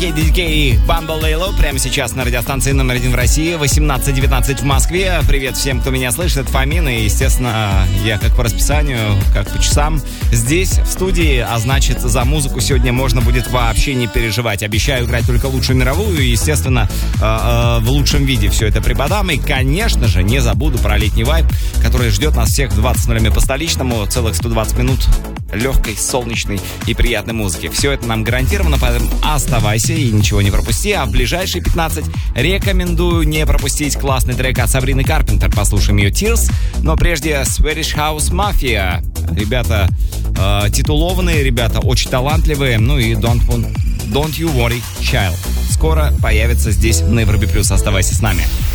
DK Bamboleo прямо сейчас на радиостанции номер 1 в России, 18:19 в Москве. Привет всем, кто меня слышит, это Фомин, и, естественно, я как по расписанию, как по часам здесь, в студии, а значит, за музыку сегодня можно будет вообще не переживать. Обещаю играть только лучшую мировую, и, естественно, в лучшем виде все это преподам, и, конечно же, не забуду про летний вайб, который ждет нас всех в 20:00 по столичному, целых 120 минут легкой, солнечной и приятной музыки. Все это нам гарантировано, поэтому оставайся и ничего не пропусти. А в ближайшие 15 рекомендую не пропустить классный трек от Сабрины Карпентер. Послушаем ее Tears. Но прежде Swedish House Mafia. Ребята титулованные, ребята очень талантливые. Ну и Don't You Worry Child. Скоро появится здесь на Европе+. Оставайся с нами.